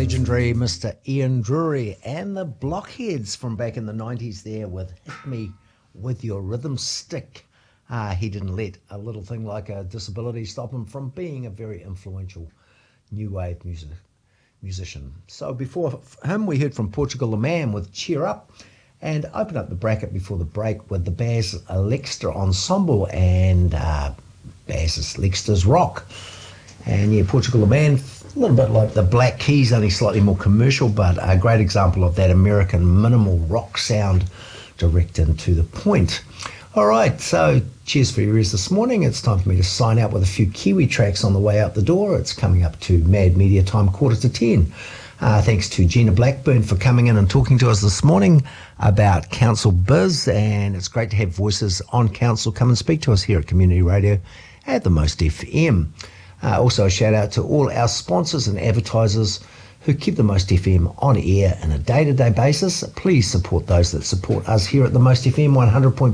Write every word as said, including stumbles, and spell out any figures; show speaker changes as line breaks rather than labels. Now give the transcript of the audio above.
legendary Mister Ian Drury and the Blockheads from back in the nineties there with Hit Me With Your Rhythm Stick. Uh, he didn't let a little thing like a disability stop him from being a very influential new wave music, musician. So before him we heard from Portugal the Man with Cheer Up, and open up the bracket before the break with the Baz Lexter Ensemble and uh, Baz Lexter's Rock. And yeah, Portugal the Man, a little bit like the Black Keys, only slightly more commercial, but a great example of that American minimal rock sound direct and to the point. All right, so cheers for your ears this morning. It's time for me to sign out with a few Kiwi tracks on the way out the door. It's coming up to Mad Media time, quarter to ten. Uh, thanks to Gina Blackburn for coming in and talking to us this morning about Council Biz, and it's great to have voices on council come and speak to us here at Community Radio at the Most F M. Uh, also a shout out to all our sponsors and advertisers who keep the Most F M on air on a day-to-day basis. Please support those that support us here at the Most F M one hundred point